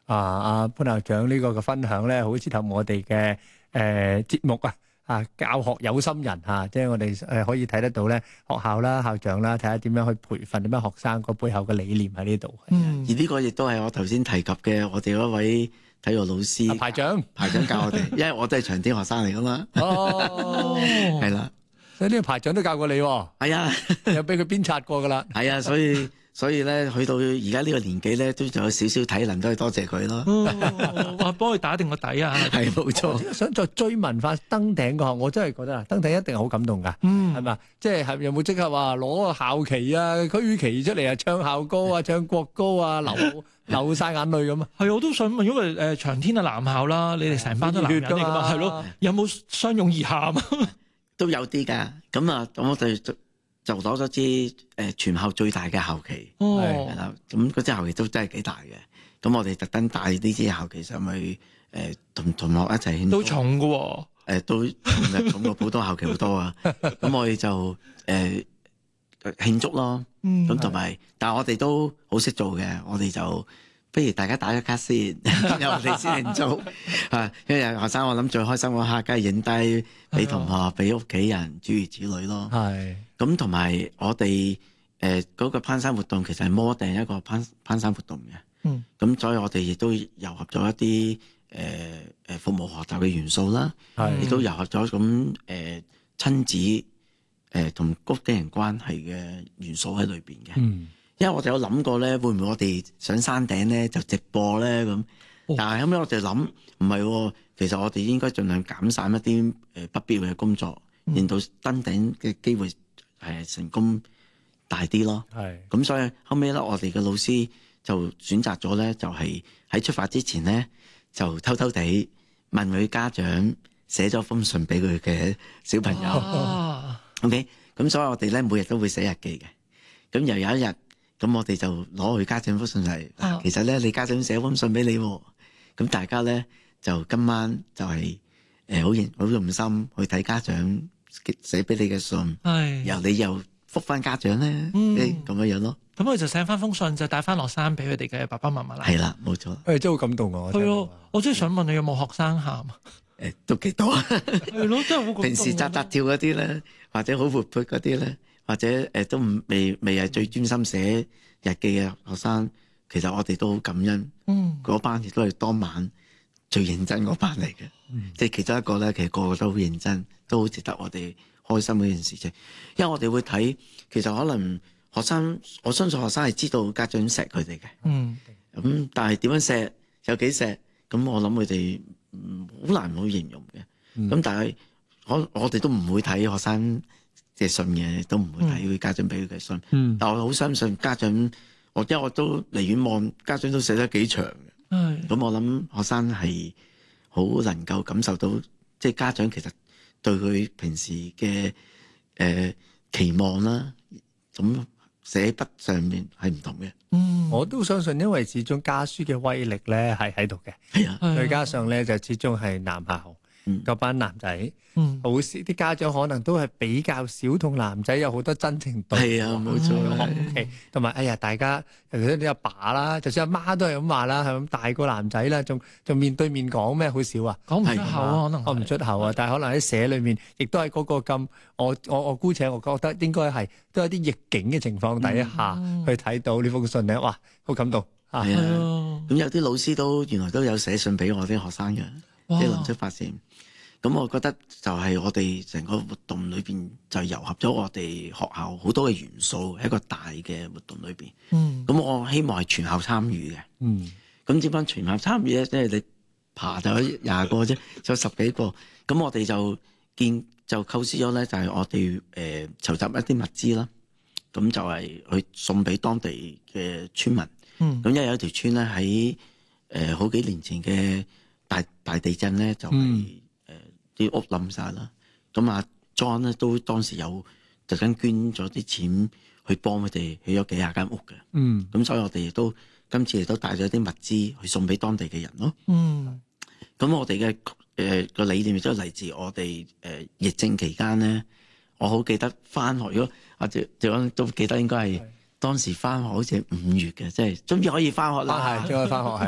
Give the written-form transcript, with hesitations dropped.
阿潘校長呢個嘅分享咧，好似同我哋嘅節目教學有心人即係我哋可以睇得到咧，學校啦、校長啦，睇下點樣去培訓點樣學生個背後嘅理念喺呢度。 而呢個亦都係我頭先提及嘅，我哋嗰位體育老師排長教我哋，因為我都係長天學生嚟噶嘛。 哦， 係啦， 所以呢個排長都教過你喎。 係啊， 有俾佢鞭策過噶啦。 係啊，所以咧，去到而家呢個年紀咧，都仲有少少體能，都係多謝佢咯。 哇，幫佢打定個底啊！ 係冇錯。 想再追問翻登頂個，我真係覺得登頂一定好感動噶，係嘛？即係有冇即刻話攞個校旗啊、區旗出嚟唱校歌啊、唱國歌啊，流晒眼淚咁啊？ 係，我都想問，因為長天男校啦，你哋成班都男人嚟㗎嘛，係咯，有冇相擁而喊啊？ 都有啲㗎。咁我哋就攞咗支全校最大嘅校旗，係啦。咁嗰支校旗都真係幾大嘅。咁我哋特登帶呢支校旗上去，同同學一齊慶祝。 都重㗎喎。 都重過普通校旗好多啊。咁我哋就慶祝咯。咁同埋，但係我哋都好識做嘅。我哋就不如大家打一卡先，然後我哋先慶祝。因為學生我諗最開心嗰刻，梗係影低俾同學、俾屋企人諸如此類咯。係。咁同埋我哋嗰個攀山活動其實係摸定一個攀山活動嘅。咁所以我哋亦都糅合咗一啲服務學習嘅元素啦，亦都糅合咗咁親子同屋企人關係嘅元素喺裏邊嘅。因為我哋有諗過咧，會唔會我哋上山頂咧就直播咧咁？但係後尾我哋諗唔係，其實我哋應該盡量減散一啲不必要嘅工作，令到登頂嘅機會成功大啲咯。咁所以後尾咧，我哋嘅老師就選擇咗咧，就係喺出發之前咧，就偷偷地問佢家長寫咗封信俾佢嘅小朋友。OK， 咁所以我哋咧每日都會寫日記嘅。咁又有一日，咁我哋就攞佢家長封信嚟。其實咧，你家長寫封信俾你，咁大家咧就今晚就係好用心去睇家長寫俾你嘅信，然後你又覆翻家長咧，咁樣咯。 咁佢就寫翻封信，就帶翻落山俾佢哋嘅爸爸媽媽啦。 係啦，冇錯。 真係好感動啊！ 係啊，我真係想問你有冇學生喊啊？ 都幾多。 係咯，真係好感動。 平時扎跳嗰啲咧，或者好活潑嗰啲咧，或者都未係最專心寫日記嘅學生，其實我哋都好感恩。嗰班亦都係當晚最認真嗰班嚟嘅。即係其中一個咧，其實個個都好認真，都好值得我哋開心嗰件事情。因為我哋會睇，其實可能學生，我相信學生係知道家長錫佢哋嘅。咁但係點樣錫，有幾錫，咁我諗佢哋好難去形容嘅。咁但係我哋都唔會睇學生嘅信嘅，都唔會睇佢家長俾佢嘅信。但我好相信家長，因為我都離遠望，家長都寫得幾長嘅。咁我諗學生係好能夠感受到，即係家長其實對佢平時嘅期望啦，咁寫筆上面係唔同嘅。 我都相信，因為始終家書嘅威力咧係喺度嘅。係啊，再加上咧就始終係男校嗰班男仔，好少啲家長可能都係比較少同男仔有好多真情對話。係啊，冇錯。同埋大家尤其是啲阿爸啦，就算阿媽都係咁話啦，係咁大個男仔啦，仲面對面講咩？好少啊， 講唔出口啊，可能講唔出口啊。但係可能喺寫裏面，亦都係嗰個咁，我姑且我覺得應該係都有啲逆境嘅情況底下去睇到呢封信咧，哇，好感動。 係啊，咁有啲老師都原來都有寫信俾我啲學生嘅，即係臨出發前。咁我覺得就係我哋成個活動裏邊就糅合咗我哋學校好多嘅元素喺一個大嘅活動裏邊。咁我希望係全校參與嘅。咁點樣全校參與咧？即係你爬咗20個啫，有10幾個。咁我哋就構思咗咧，就係我哋籌集一啲物資啦。咁就係去送俾當地嘅村民。咁因為有一條村咧喺好幾年前嘅大地震咧，就係啲屋冧晒啦。咁阿 John 咧都當時有特登捐咗啲錢去幫佢哋起咗幾廿間屋嘅。咁所以我哋亦都今次亦都帶咗啲物資去送俾當地嘅人咯。咁我哋嘅個理念亦都嚟自我哋疫症期間咧，我好記得翻學，如果阿謝安都記得應該係當時翻學好似係5月嘅，即係終於可以翻學啦。終於可以翻學係。